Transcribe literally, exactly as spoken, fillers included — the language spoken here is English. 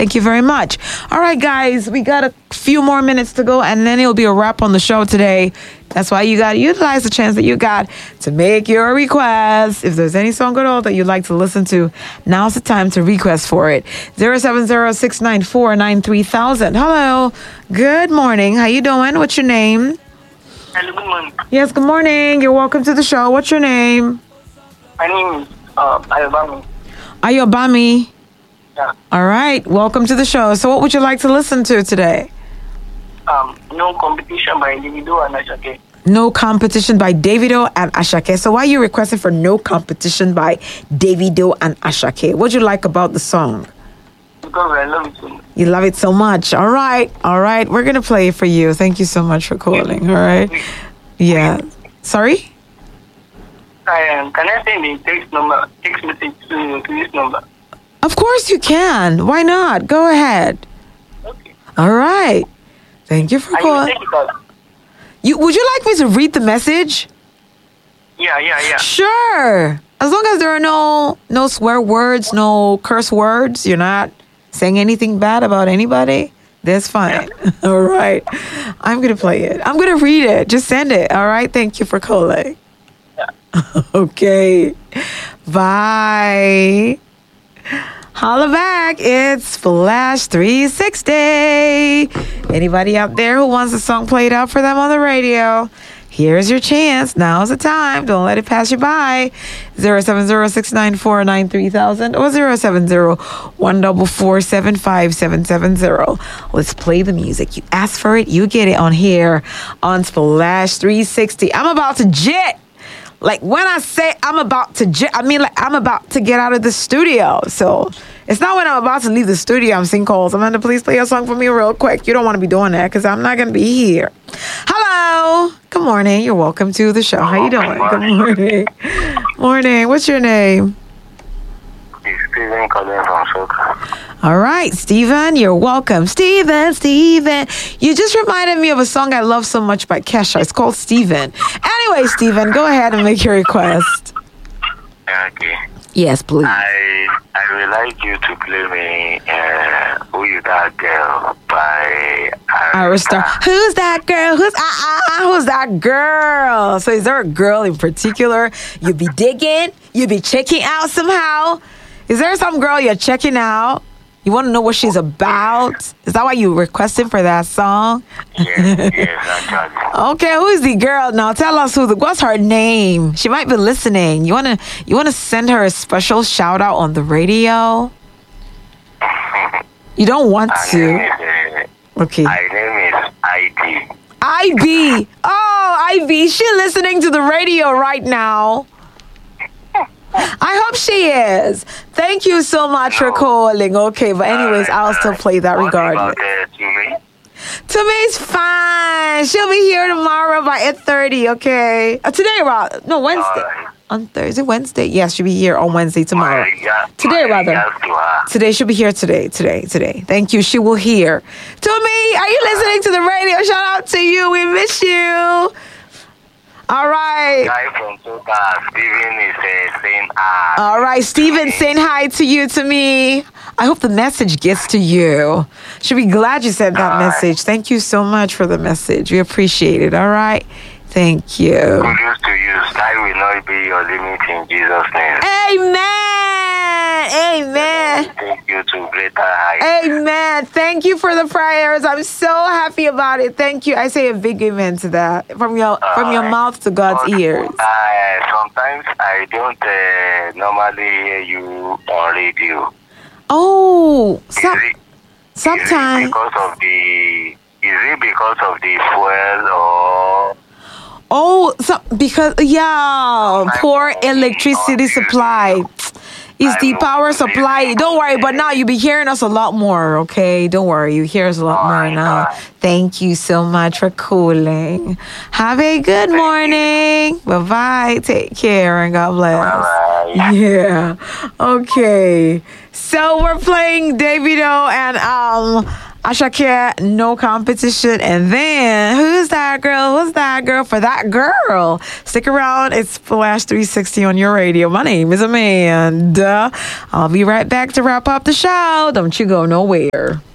Thank you very much. All right, guys, we got a few more minutes to go, and then it'll be a wrap on the show today. That's why you got to utilize the chance that you got to make your request. If there's any song at all that you'd like to listen to, now's the time to request for it. zero seven zero, six nine four, nine three thousand. Hello. Good morning. How you doing? What's your name? Hello, good morning. Yes, good morning. You're welcome to the show. What's your name? My name is uh, Ayobami. Ayobami. Yeah. All right. Welcome to the show. So what would you like to listen to today? Um, no competition by Davido and Ashake. No Competition by Davido and Ashake. So why are you requesting for No Competition by Davido and Ashake? What do you like about the song? Because I love it so much. You love it so much. All right. All right. We're going to play it for you. Thank you so much for calling. All right. Yeah. Sorry? I, um, can I send a text number, text message to, to this number? Of course you can. Why not? Go ahead. Okay. All right. Thank you for Are you calling. take it out? You, would you like me to read the message? Yeah, yeah, yeah. Sure. As long as there are no no swear words, no curse words, you're not saying anything bad about anybody, that's fine. Yeah. All right. I'm going to play it. I'm going to read it. Just send it. All right. Thank you for calling. Yeah. Okay. Bye. Holla back. It's Flash three sixty. Anybody out there who wants a song played out for them on the radio? Here's your chance. Now's the time. Don't let it pass you by. zero seven zero, six nine four, nine three thousand or zero seven zero, one four four, seven five seven seven zero. Let's play the music. You ask for it, you get it on here on Splash three sixty. I'm about to jet. Like, when I say I'm about to jet, I mean, like, I'm about to get out of the studio. So it's not when I'm about to leave the studio I'm seeing calls. Amanda, please play a song for me real quick. You don't want to be doing that because I'm not going to be here. Hello. Good morning. You're welcome to the show. How you doing? Good morning. Morning. What's your name? It's Steven calling from Soka. All right, Steven, you're welcome. Steven, Steven. You just reminded me of a song I love so much by Kesha. It's called Steven. Anyway, Steven, go ahead and make your request. Okay. Yes, please. I I would like you to play me uh, Who You That Girl by Ira Star. Who's that girl? Who's ah, ah, who's that girl? So is there a girl in particular you be digging? You be checking out somehow? Is there some girl you're checking out? You want to know what she's about? Is that why you requested for that song? Yes, yes, actually. Okay, who is the girl now? Tell us who the, what's her name? She might be listening. You wanna you wanna send her a special shout out on the radio? You don't want to. Okay. My name is I D. I B. Oh, I B. She listening to the radio right now. I hohope she is. Thank you so much no. for calling. Okay, but anyways, uh, I'll still play that regardless. Uh, to me? Tumi's fine. She'll be here tomorrow by eight thirty, okay? Uh, today, Rob. No, Wednesday. Right. On Thursday, Wednesday. Yes, she'll be here on Wednesday tomorrow. Yeah, today, rather. Today, she'll be here today, today, today. Thank you. She will hear. Tumi, are you listening to the radio? Shout out to you. We miss you. All right. Guy from Soka, Steven is uh, saying hi. All right, Steven saying hi to you, to me. I hope the message gets to you. Should be glad you said that all message. Right. Thank you so much for the message. We appreciate it. All right. Thank you. Kudos to you. Time will not be your limit in Jesus' name. Amen. Amen. Thank you to greater heights. Amen. Thank you for the prayers. I'm so happy about it. Thank you. I say a big amen to that. From your uh, from your mouth to God's but, ears. Uh, sometimes I don't uh, normally hear you on radio. Oh, some, is it, sometimes. Is it because of the is it because of the fuel or? Oh, so, because, yeah, poor electricity supply. It's the power supply. Don't worry, but now you'll be hearing us a lot more, okay? Don't worry, you hear us a lot more now. Thank you so much for calling. Have a good morning. Bye-bye. Take care and God bless. Yeah. Okay. So we're playing Davido and um Asha Cat, No Competition. And then, who's that girl? Who's that girl? For that girl. Stick around. It's Flash three sixty on your radio. My name is Amanda. I'll be right back to wrap up the show. Don't you go nowhere.